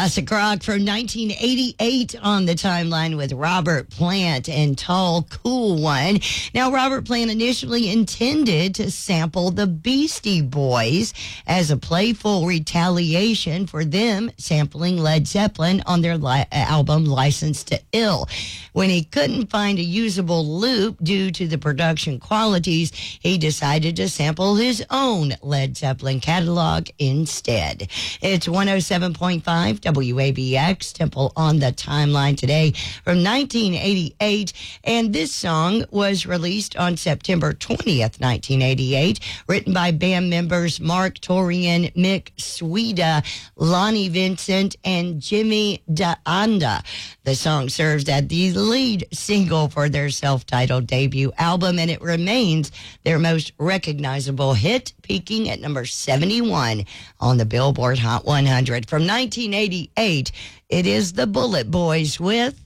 Classic rock from 1988 on the timeline with Robert Plant and Tall Cool One. Now, Robert Plant initially intended to sample the Beastie Boys as a playful retaliation for them sampling Led Zeppelin on their album Licensed to Ill. When he couldn't find a usable loop due to the production qualities, he decided to sample his own Led Zeppelin catalog instead. It's 107.5 WABX, Temple on the Timeline today from 1988. And this song was released on September 20th, 1988, written by band members Mark Torian, Mick Sweda, Lonnie Vincent, and Jimmy DeAnda. The song serves as the lead single for their self-titled debut album, and it remains their most recognizable hit, peaking at number 71 on the Billboard Hot 100. From 1988, it is the Bullet Boys with